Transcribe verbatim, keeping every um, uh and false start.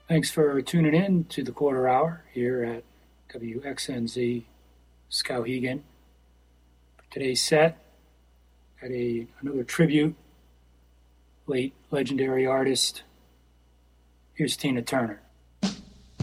Thanks for tuning in to the quarter hour here at W X N Z Skowhegan. For today's set, got a another tribute, late legendary artist. Here's Tina Turner.